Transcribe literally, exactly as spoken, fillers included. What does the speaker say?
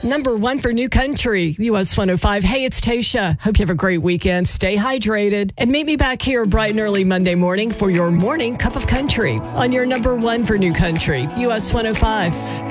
Number one for New Country, U S one oh five. Hey, it's Tasha. Hope you have a great weekend. Stay hydrated. And meet me back here bright and early Monday morning for your morning cup of country on your number one for New Country, U S one oh five.